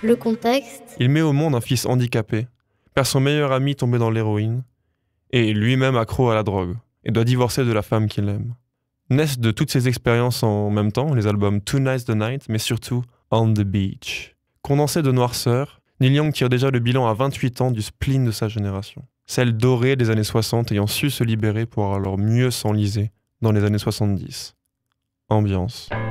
Le contexte, Il met au monde un fils handicapé, perd son meilleur ami tombé dans l'héroïne, et lui-même accro à la drogue, et doit divorcer de la femme qu'il aime. Naissent de toutes ces expériences en même temps les albums Two Nights the Night, mais surtout On the Beach. Condensé de noirceur, Neil Young tire déjà le bilan à 28 ans du spleen de sa génération. Celle dorée des années 60 ayant su se libérer pour alors mieux s'enliser dans les années 70. Ambiance.